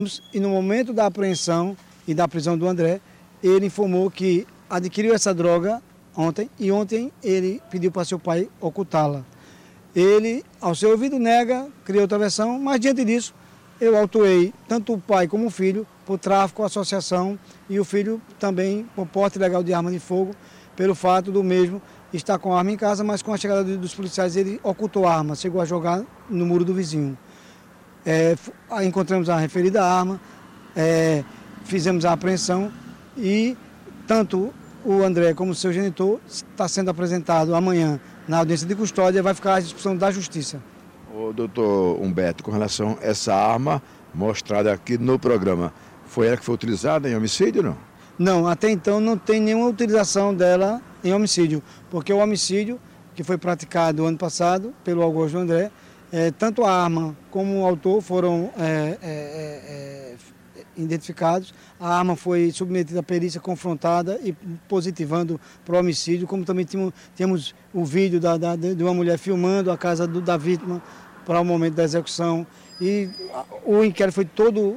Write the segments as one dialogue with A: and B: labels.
A: E no momento da apreensão e da prisão do André, ele informou que adquiriu essa droga ontem e ontem ele pediu para seu pai ocultá-la. Ele, ao ser ouvido, nega, criou outra versão, mas diante disso eu autuei tanto o pai como o filho por tráfico, associação e o filho também por porte ilegal de arma de fogo, pelo fato do mesmo estar com a arma em casa, mas com a chegada dos policiais ele ocultou a arma, chegou a jogar no muro do vizinho. Encontramos a referida arma, fizemos a apreensão e tanto o André como o seu genitor está sendo apresentado amanhã na audiência de custódia, vai ficar à disposição da justiça.
B: O doutor Humberto, com relação a essa arma mostrada aqui no programa, foi ela que foi utilizada em homicídio, não?
A: Não, até então não tem nenhuma utilização dela em homicídio, porque o homicídio que foi praticado ano passado pelo algoz do André, tanto a arma como o autor foram identificados. A arma foi submetida à perícia, confrontada e positivando para o homicídio, como também tínhamos o vídeo de uma mulher filmando a casa da vítima para o momento da execução. E o inquérito foi todo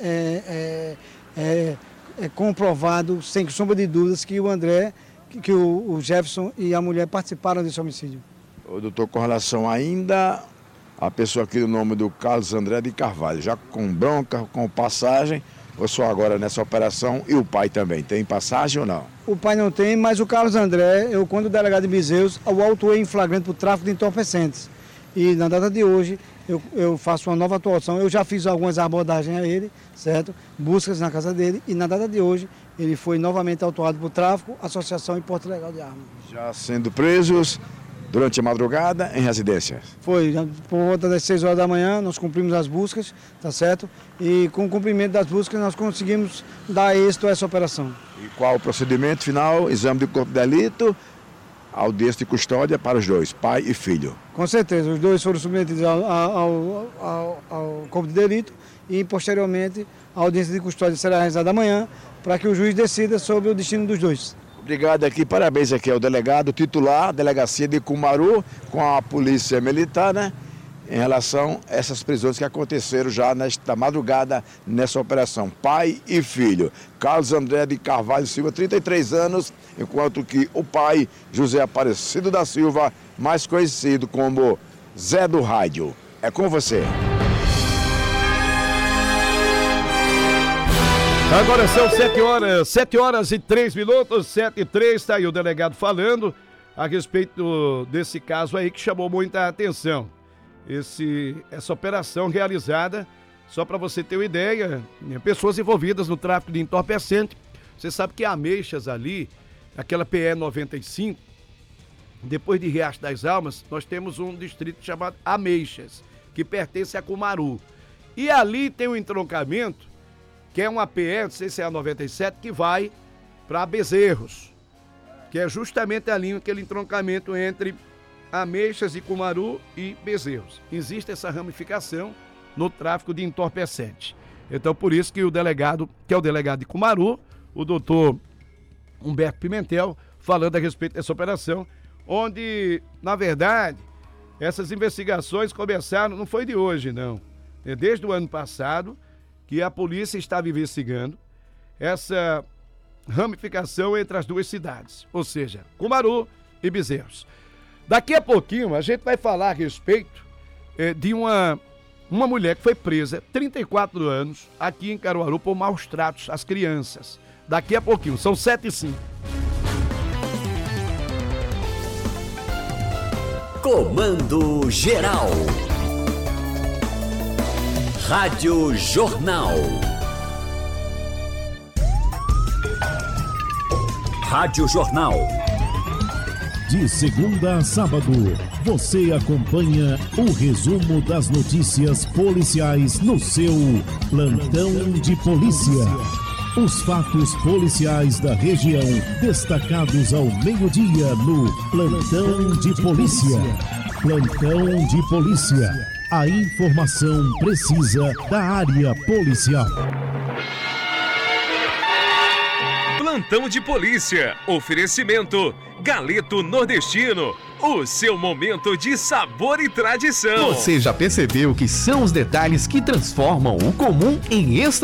A: comprovado, sem sombra de dúvidas, que o André, que o Jefferson e a mulher participaram desse homicídio.
B: O doutor, com relação ainda a pessoa aqui do nome do Carlos André de Carvalho, já com bronca, com passagem, ou só agora nessa operação, e o pai também, tem passagem ou não?
A: O pai não tem, mas o Carlos André, quando o delegado de Bezerros, o autuei em flagrante por tráfico de entorpecentes. E na data de hoje, eu faço uma nova atuação, eu já fiz algumas abordagens a ele, certo? Buscas na casa dele, e na data de hoje, ele foi novamente autuado por tráfico, associação e porte ilegal de arma.
B: Já sendo presos durante a madrugada em residência?
A: Foi, por volta das 6 horas da manhã, nós cumprimos as buscas, tá certo? E com o cumprimento das buscas, nós conseguimos dar êxito a essa operação.
B: E qual o procedimento final? Exame de corpo de delito, audiência de custódia para os dois, pai e filho?
A: Com certeza, os dois foram submetidos ao corpo de delito e, posteriormente, a audiência de custódia será realizada amanhã para que o juiz decida sobre o destino dos dois.
B: Obrigado aqui, parabéns aqui ao delegado titular, delegacia de Cumaru, com a polícia militar, né? Em relação a essas prisões que aconteceram já nesta madrugada, nessa operação. Pai e filho. Carlos André de Carvalho Silva, 33 anos, enquanto que o pai, José Aparecido da Silva, mais conhecido como Zé do Rádio. É com você.
C: Agora são 7 horas e 3 minutos, 7 e 3, está aí o delegado falando a respeito desse caso aí que chamou muita atenção. Essa operação realizada, só para você ter uma ideia, pessoas envolvidas no tráfico de entorpecente. Você sabe que Ameixas ali, aquela PE 95, depois de Riacho das Almas, nós temos um distrito chamado Ameixas, que pertence a Cumaru. E ali tem um entroncamento, que é uma PE, não sei se é a 97, que vai para Bezerros, que é justamente ali aquele entroncamento entre Ameixas e Cumaru e Bezerros. Existe essa ramificação no tráfico de entorpecente. Então, por isso que o delegado, que é o delegado de Cumaru, o doutor Humberto Pimentel, falando a respeito dessa operação, onde, na verdade, essas investigações começaram, não foi de hoje, não. É desde o ano passado que a polícia estava investigando essa ramificação entre as duas cidades, ou seja, Cumaru e Bezerros. Daqui a pouquinho a gente vai falar a respeito de uma mulher que foi presa, 34 anos, aqui em Caruaru por maus tratos às crianças. Daqui a pouquinho, são 7h05.
D: Comando Geral. Rádio Jornal. Rádio Jornal.
E: De segunda a sábado, você acompanha o resumo das notícias policiais no seu Plantão de Polícia. Os fatos policiais da região, destacados ao meio-dia no Plantão de Polícia. Plantão de Polícia. A informação precisa da área policial.
F: Plantão de Polícia. Oferecimento Galeto Nordestino. o seu momento de sabor e tradição.
G: Você já percebeu que são os detalhes que transformam o comum em extra?